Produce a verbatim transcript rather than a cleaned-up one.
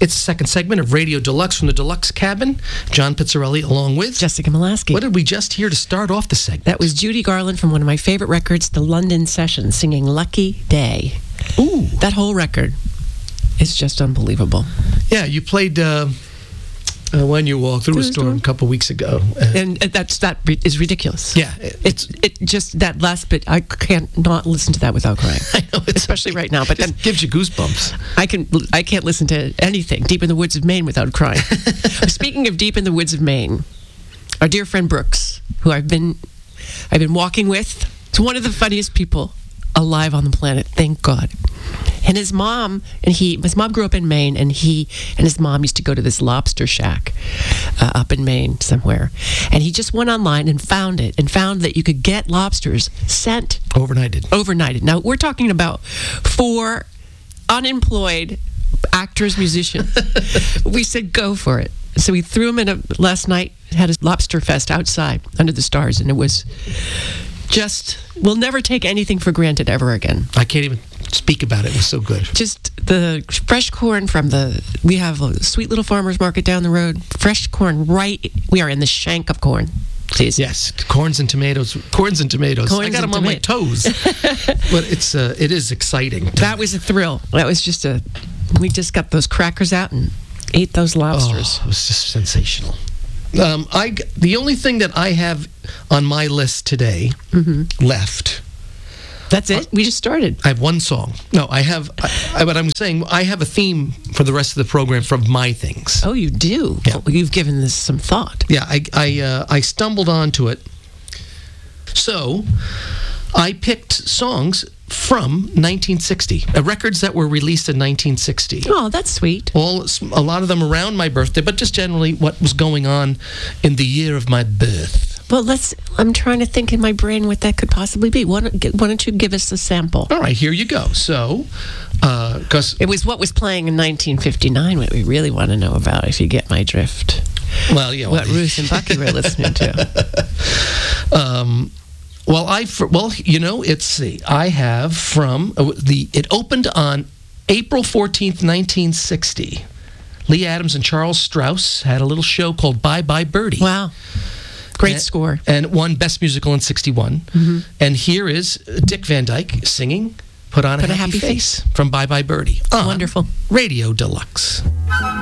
It's the second segment of Radio Deluxe from the Deluxe Cabin. John Pizzarelli along with Jessica Molaski. What did we just hear to start off the segment? That was Judy Garland from one of my favorite records, The London Sessions, singing Lucky Day. Ooh. That whole record is just unbelievable. Yeah, you played uh, uh, When You Walk Through a Storm a couple weeks ago. Uh, and that's that is ridiculous. Yeah. It's it just, that last bit, I can't not listen to that without crying. I know. It's Especially right now. But it then gives you goosebumps. I can I can't listen to anything Deep in the Woods of Maine without crying. Speaking of Deep in the Woods of Maine, our dear friend Brooks, who I've been I've been walking with, is one of the funniest people alive on the planet, thank God. And his mom and he, his mom grew up in Maine, and he and his mom used to go to this lobster shack uh, up in Maine somewhere. And he just went online and found it, and found that you could get lobsters sent Overnighted. Overnighted. Now we're talking about four unemployed actors, musicians. We said go for it. So we threw him in a, last night, had a lobster fest outside under the stars, and it was just, we'll never take anything for granted ever again. I can't even speak about it. It was so good. Just the fresh corn from the, we have a sweet little farmer's market down the road. Fresh corn, right, we are in the shank of corn season. Yes, corns and tomatoes. Corns and tomatoes. Corns I got them on my toes. But it's uh, it is exciting. That was a thrill. That was just a, we just got those crackers out and ate those lobsters. Oh, it was just sensational. Um, I the only thing that I have on my list today mm-hmm. left. That's it? Uh, we just started. I have one song. No, I have, I, I, but I'm saying I have a theme for the rest of the program from my things. Oh, you do? Yeah. Well, you've given this some thought. Yeah, I, I, uh, I stumbled onto it. So, I picked songs from nineteen sixty, uh, records that were released in nineteen sixty. Oh, that's sweet. All, a lot of them around my birthday, but just generally what was going on in the year of my birth. Well, let's, I'm trying to think in my brain what that could possibly be. Why don't, why don't you give us a sample? All right, here you go. So, because... Uh, it was what was playing in nineteen fifty-nine, what we really want to know about, if you get my drift. Well, yeah. What well, Ruth and Bucky were listening to. Um... Well, I well, you know, it's see, I have from uh, the. It opened on April fourteenth, nineteen sixty. Lee Adams and Charles Strauss had a little show called Bye Bye Birdie. Wow, great and, score, and it won Best Musical in sixty-one. Mm-hmm. And here is Dick Van Dyke singing "Put on Put a, happy, a happy face" face from Bye Bye Birdie. Wonderful. Radio Deluxe.